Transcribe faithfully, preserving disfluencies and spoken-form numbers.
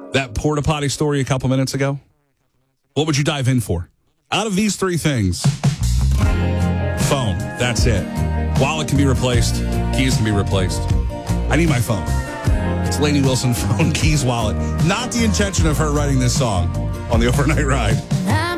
that porta potty story a couple minutes ago? What would you dive in for? Out of these three things, phone, that's it. Wallet can be replaced. Keys can be replaced. I need my phone. It's Lainey Wilson, phone, keys, wallet. Not the intention of her writing this song on the overnight ride.